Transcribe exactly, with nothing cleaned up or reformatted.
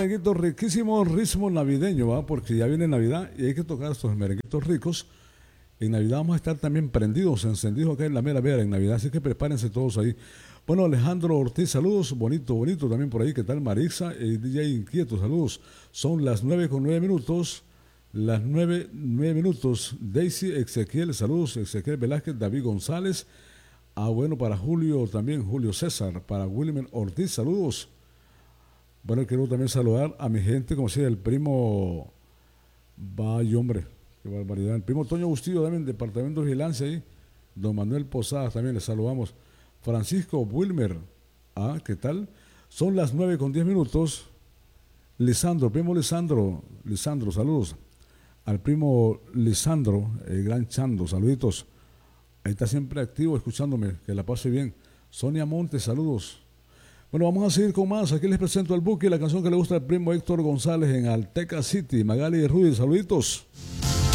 merenguitos riquísimos, ritmo navideño, ¿va? Porque ya viene Navidad y hay que tocar estos merenguitos ricos. En Navidad vamos a estar también prendidos, encendidos acá en la mera vera en Navidad, así que prepárense todos ahí. Bueno, Alejandro Ortiz, saludos, bonito, bonito también por ahí, ¿qué tal? Marixa, eh, D J Inquieto, saludos. Son las nueve con nueve minutos, las nueve, nueve minutos. Daisy, Ezequiel, saludos, Ezequiel Velázquez, David González. Ah, bueno, para Julio también, Julio César, para Wilmer Ortiz, saludos. Bueno, quiero también saludar a mi gente, como decía, el primo, vaya hombre, qué barbaridad, el primo Toño Bustillo también, Departamento de Vigilancia ahí, don Manuel Posadas también, le saludamos. Francisco Wilmer, ah, ¿qué tal? Son las nueve con diez minutos. Lisandro, primo Lisandro, Lisandro, saludos. Al primo Lisandro, el gran Chando, saluditos. Ahí está siempre activo, escuchándome, que la pase bien. Sonia Montes, saludos. Bueno, vamos a seguir con más. Aquí les presento al Buki, la canción que le gusta al primo Héctor González en Alteca City. Magali y Rudy, saluditos.